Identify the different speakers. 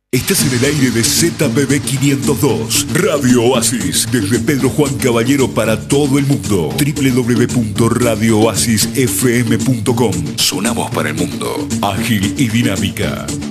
Speaker 1: Estás en el aire de ZPB 502, Radio Oasis, desde Pedro Juan Caballero para todo el mundo. www.radiooasisfm.com. Sonamos para el mundo. Ágil y dinámica.